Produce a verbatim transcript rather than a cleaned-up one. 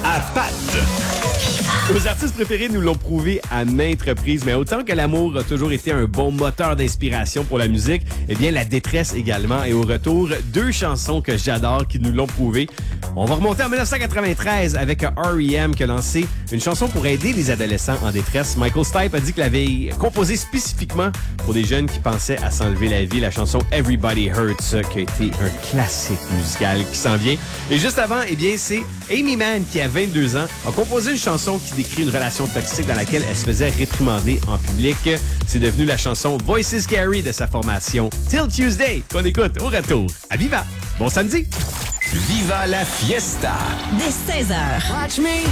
à Pat. Nos artistes préférés nous l'ont prouvé à maintes reprises, mais autant que l'amour a toujours été un bon moteur d'inspiration pour la musique, eh bien la détresse également. Et au retour, deux chansons que j'adore qui nous l'ont prouvé. On va remonter en dix-neuf cent quatre-vingt-treize avec R E M qui a lancé une chanson pour aider les adolescents en détresse. Michael Stipe a dit qu'il l'avait composée spécifiquement pour des jeunes qui pensaient à s'enlever la vie. La chanson Everybody Hurts qui a été un classique musical qui s'en vient. Et juste avant, eh bien c'est Amy Mann qui a vingt-deux ans a composé une chanson qui décrit une relation toxique dans laquelle elle se faisait réprimander en public. C'est devenu la chanson Voices Carry de sa formation Till Tuesday qu'on écoute au retour à Viva. Bon samedi! Viva la fiesta! Dès seize heures. Watch me